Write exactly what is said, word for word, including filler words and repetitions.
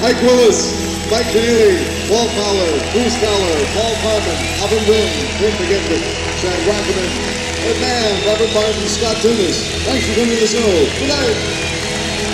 Mike Willis, Mike Keneally, Paul Fowler, Bruce Fowler, Paul Carmen, Alvin Williams, Rick McGinnis, Sam Rackerman, McMahon, Robert Martin, Scott Tunis. Thanks for coming to the show. Good night.